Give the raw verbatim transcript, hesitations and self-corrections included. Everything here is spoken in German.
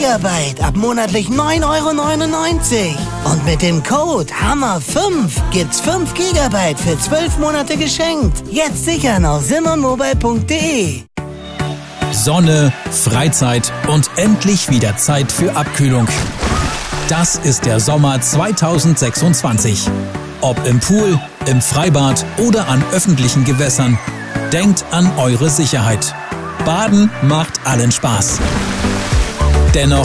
Gigabyte ab monatlich neun Euro neunundneunzig. Und mit dem Code Hammer fünf gibt's fünf Gigabyte für zwölf Monate geschenkt. Jetzt sichern auf simmermobile punkt de. Sonne, Freizeit und endlich wieder Zeit für Abkühlung. Das ist der Sommer zweitausendsechsundzwanzig. Ob im Pool, im Freibad oder an öffentlichen Gewässern, denkt an eure Sicherheit. Baden macht allen Spaß. Dennoch